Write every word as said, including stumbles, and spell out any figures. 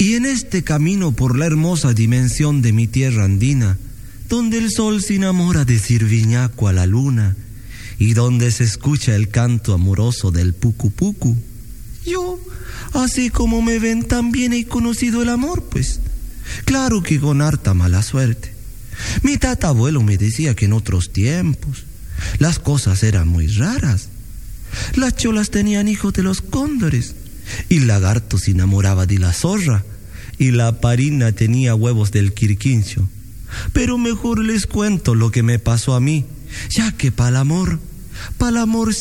Y en este camino por la hermosa dimensión de mi tierra andina, donde el sol se enamora de Sirviñaco a la luna, y donde se escucha el canto amoroso del pucu pucu, yo, así como me ven, también he conocido el amor, pues. Claro que con harta mala suerte. Mi tatabuelo me decía que en otros tiempos las cosas eran muy raras. Las cholas tenían hijos de los cóndores, y el lagarto se enamoraba de la zorra, y la parina tenía huevos del quirquincio. Pero mejor les cuento lo que me pasó a mí, ya que pa'l amor, pa'l amor